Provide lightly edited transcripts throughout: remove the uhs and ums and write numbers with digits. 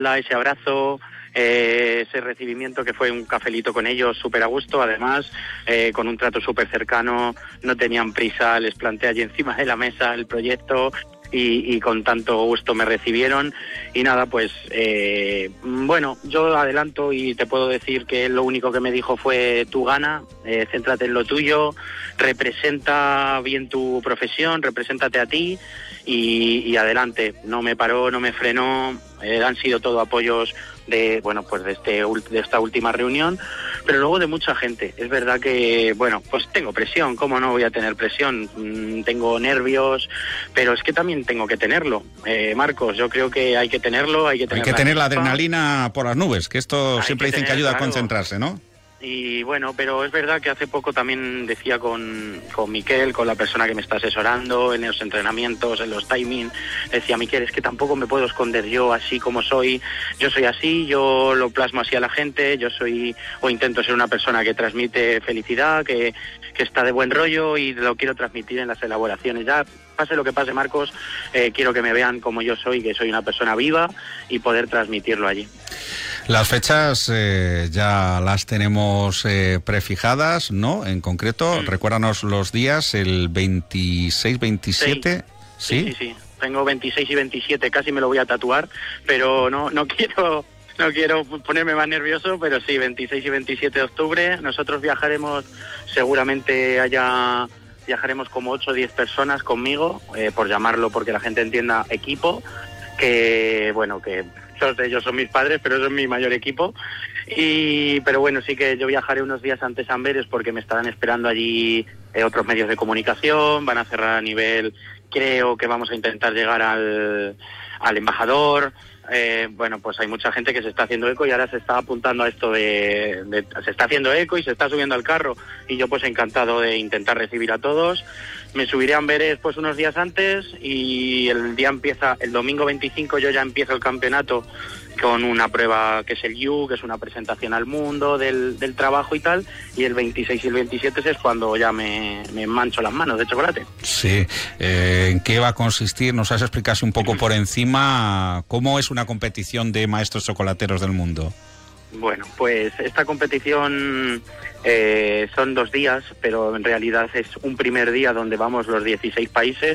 ese abrazo, ese recibimiento que fue un cafelito con ellos súper a gusto, además con un trato súper cercano, no tenían prisa, les planteé allí encima de la mesa el proyecto y con tanto gusto me recibieron y nada, pues bueno, yo adelanto y te puedo decir que lo único que me dijo fue tú gana, céntrate en lo tuyo, representa bien tu profesión, represéntate a ti y adelante, no me paró, no me frenó, han sido todo apoyos de esta última reunión, pero luego de mucha gente. Es verdad que, bueno, pues tengo presión, ¿cómo no voy a tener presión? Tengo nervios, pero es que también tengo que tenerlo. Marcos, yo creo que hay que tenerlo, hay que tener la adrenalina por las nubes, que esto siempre dicen que ayuda a concentrarse, ¿no? Y bueno, pero es verdad que hace poco también decía con Miquel, con la persona que me está asesorando en los entrenamientos, en los timing, decía Miquel, es que tampoco me puedo esconder yo así como soy, yo soy así, yo lo plasmo así a la gente, yo soy o intento ser una persona que transmite felicidad, que está de buen rollo y lo quiero transmitir en las elaboraciones. Ya pase lo que pase, Marcos, quiero que me vean como yo soy, que soy una persona viva y poder transmitirlo allí. Las fechas ya las tenemos prefijadas, ¿no? En concreto, recuérdanos los días, el 26, 27... Sí. Tengo 26 y 27, casi me lo voy a tatuar, pero no quiero ponerme más nervioso, pero sí, 26 y 27 de octubre. Nosotros viajaremos, seguramente viajaremos como 8 o 10 personas conmigo, por llamarlo, porque la gente entienda, equipo, que bueno, que dos de ellos son mis padres, pero eso es mi mayor equipo. Pero bueno, sí que yo viajaré unos días antes a Amberes porque me estarán esperando allí otros medios de comunicación, van a cerrar a nivel, creo que vamos a intentar llegar al embajador. Bueno, pues hay mucha gente que se está haciendo eco y ahora se está apuntando a esto se está haciendo eco y se está subiendo al carro, y yo pues encantado de intentar recibir a todos. Me subiré a Amberes pues unos días antes y el domingo 25 yo ya empiezo el campeonato con una prueba que es el You, que es una presentación al mundo del trabajo y tal, y el 26 y el 27 es cuando ya me mancho las manos de chocolate. Sí, ¿en qué va a consistir? Nos has explicado un poco por encima cómo es una competición de maestros chocolateros del mundo. Bueno, pues esta competición son 2 días, pero en realidad es un primer día donde vamos los 16 países.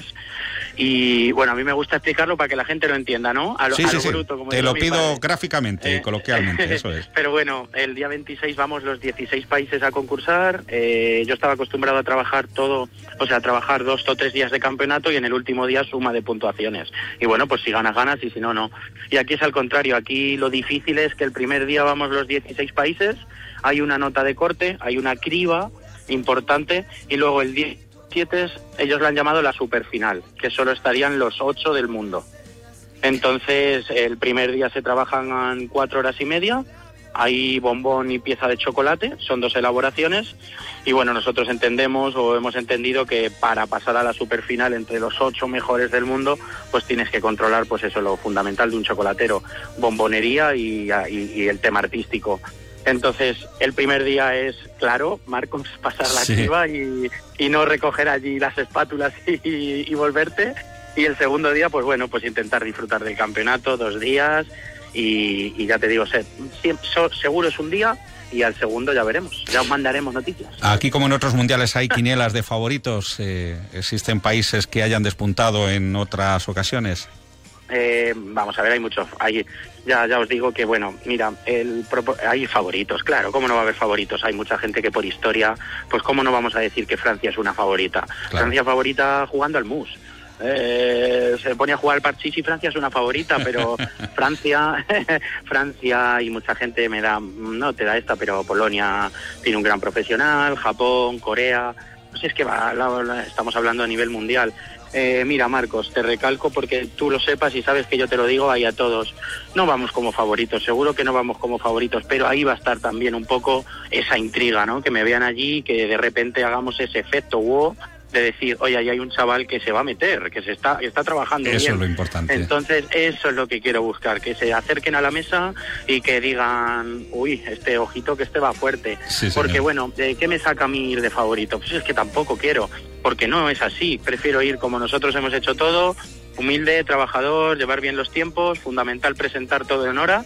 Y bueno, a mí me gusta explicarlo para que la gente lo entienda, ¿no? A lo bruto, como te lo pido gráficamente, coloquialmente, eso es. Pero bueno, el día 26 vamos los 16 países a concursar. Yo estaba acostumbrado a trabajar trabajar 2 o 3 días de campeonato y en el último día suma de puntuaciones. Y bueno, pues si ganas, ganas, y si no, no. Y aquí es al contrario, aquí lo difícil es que el primer día vamos los 16 países, hay una nota de corte, hay una criba importante, y luego el 17 ellos lo han llamado la superfinal, que solo estarían los 8 del mundo. Entonces el primer día se trabajan 4 horas y media, hay bombón y pieza de chocolate, son 2 elaboraciones, y bueno, nosotros entendemos o hemos entendido que para pasar a la superfinal entre los 8 mejores del mundo, pues tienes que controlar pues eso, lo fundamental de un chocolatero, bombonería y el tema artístico. Entonces, el primer día es, claro, Marcos, pasar la criba y no recoger allí las espátulas y volverte. Y el segundo día, pues bueno, pues intentar disfrutar del campeonato, 2 días. Y ya te digo, seguro es un día y al segundo ya veremos, ya os mandaremos noticias. Aquí, como en otros mundiales, hay quinielas de favoritos. ¿Existen países que hayan despuntado en otras ocasiones? Vamos a ver, hay muchos. Ya os digo que, bueno, mira, hay favoritos, claro, ¿cómo no va a haber favoritos? Hay mucha gente que por historia, pues ¿cómo no vamos a decir que Francia es una favorita? Claro. Francia favorita jugando al mus. Se pone a jugar al parchís y Francia es una favorita, pero Francia y mucha gente no te da esta, pero Polonia tiene un gran profesional, Japón, Corea, pues es que estamos hablando a nivel mundial. Mira, Marcos, te recalco porque tú lo sepas y sabes que yo te lo digo ahí a todos. No vamos como favoritos, seguro que no vamos como favoritos, pero ahí va a estar también un poco esa intriga, ¿no? Que me vean allí, que de repente hagamos ese efecto wow, de decir, oye, ahí hay un chaval que se va a meter, que está trabajando bien. Eso es lo importante. Entonces, eso es lo que quiero buscar, que se acerquen a la mesa y que digan, uy, ojito que va fuerte. Sí, porque, señor. Bueno, ¿qué me saca a mí ir de favorito? Pues es que tampoco quiero, porque no es así. Prefiero ir como nosotros hemos hecho todo, humilde, trabajador, llevar bien los tiempos, fundamental presentar todo en hora